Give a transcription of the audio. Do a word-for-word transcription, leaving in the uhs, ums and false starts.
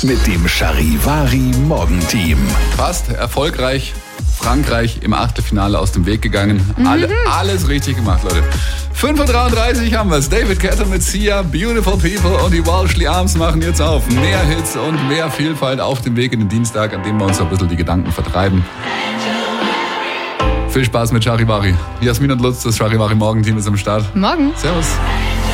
mit dem Charivari Morgenteam. Fast erfolgreich Frankreich im Achtelfinale aus dem Weg gegangen. Mhm. Alle, alles richtig gemacht, Leute. fünf Uhr dreiunddreißig haben wir es. David Guetta mit Sia, Beautiful People und die Welshly Arms machen jetzt auf. Mehr Hits und mehr Vielfalt auf dem Weg in den Dienstag, an dem wir uns ein bisschen die Gedanken vertreiben. Viel Spaß mit Charivari. Jasmin und Lutz, das Charivari Morgenteam ist am Start. Morgen. Servus.